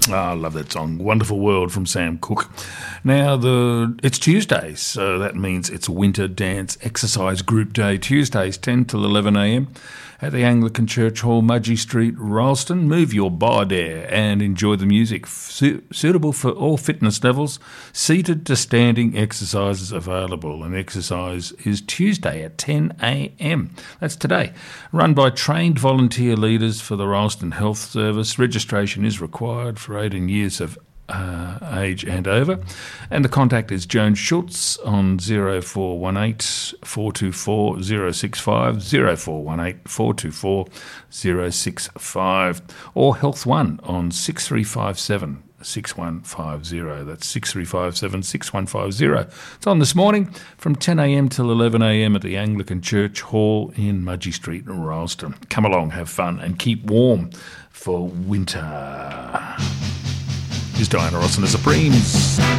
I love that song. Wonderful World from Sam Cooke. Now, it's Tuesday, so that means it's Winter Dance Exercise Group Day. Tuesdays, 10 till 11 a.m. at the Anglican Church Hall, Mudgee Street, Ralston. Move your body there and enjoy the music. Suitable for all fitness levels. Seated to standing exercises available. And exercise is Tuesday at 10 a.m. That's today. Run by trained volunteer leaders for the Ralston Health Service. Registration is required for 18 years of age and over. And the contact is Joan Schultz on 0418 424 065, 0418 424 065, or Health One on 6357 6150. That's 6357 6150. It's on this morning from 10 a.m. till 11 a.m. at the Anglican Church Hall in Mudgee Street in Ralston. Come along, have fun, and keep warm for winter. Here's Diana Ross and the Supremes.